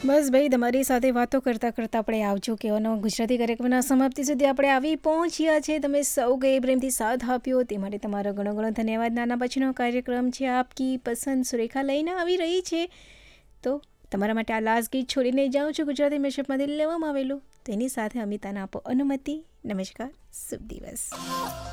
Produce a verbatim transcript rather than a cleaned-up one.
બસ ભાઈ, તમારી સાથે વાતો કરતાં કરતાં આપણે આવજો કહેવાનો ગુજરાતી કાર્યક્રમના સમાપ્તિ સુધી આપણે આવી પહોંચ્યા છે. તમે સૌ ગઈ પ્રેમથી સાથ આપ્યો તે માટે તમારો ઘણો ઘણો ધન્યવાદ. નાના પછીનો કાર્યક્રમ છે આપકી પસંદ સુરેખા લઈને આવી રહી છે. તો તમારા માટે આ લાસ્ટ ગીત છોડીને જાઉં છું. ગુજરાતી મેશઅપમાંથી લેવામાં આવેલું તેની સાથે અમિતાને આપો અનુમતિ. નમસ્કાર, શુભ દિવસ.